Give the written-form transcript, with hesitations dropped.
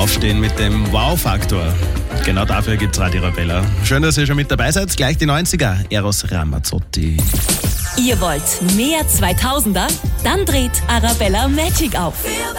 Aufstehen mit dem Wow-Faktor. Genau dafür gibt's Radio Arabella. Schön, dass ihr schon mit dabei seid. Gleich die 90er, Eros Ramazzotti. Ihr wollt mehr 2000er? Dann dreht Arabella Magic auf.